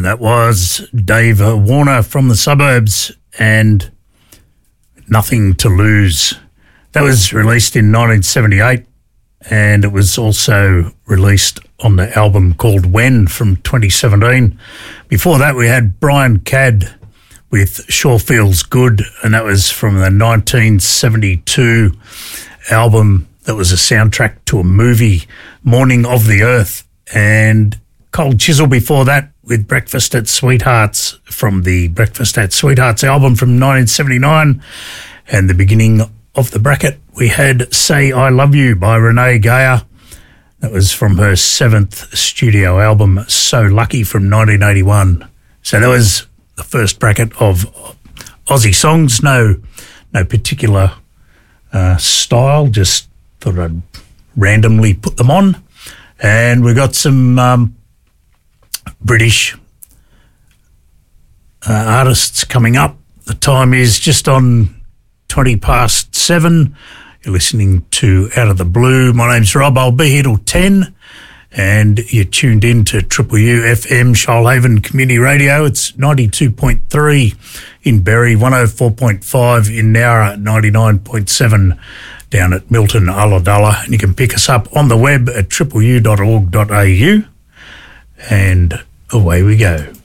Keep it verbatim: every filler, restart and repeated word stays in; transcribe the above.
And that was Dave Warner from the Suburbs and Nothing to Lose. That was released in nineteen seventy-eight, and it was also released on the album called When from twenty seventeen. Before that, we had Brian Cadd with Sure Feels Good, and that was from the nineteen seventy-two album that was a soundtrack to a movie, Morning of the Earth. And Cold Chisel before that with Breakfast at Sweethearts from the Breakfast at Sweethearts album from nineteen seventy-nine. And the beginning of the bracket, we had Say I Love You by Renee Geyer. That was from her seventh studio album, So Lucky, from nineteen eighty-one. So that was the first bracket of Aussie songs. No, no particular uh, style, just thought I'd randomly put them on. And we got some um, British uh, artists coming up. The time is just on twenty past seven. You're listening to Out of the Blue. My name's Rob. I'll be here till ten, and you're tuned in to Triple U F M, Shoalhaven Community Radio. It's ninety-two point three in Berry, one oh four point five in Nowra, ninety-nine point seven down at Milton, Ulladulla. And you can pick us up on the web at triple u dot org dot a u. And away we go.